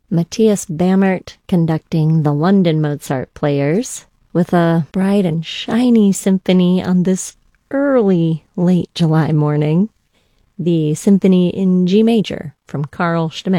Matthias Bammert conducting the London Mozart Players with a bright and shiny symphony on this early, late July morning. The Symphony in G major from Carl Sztament.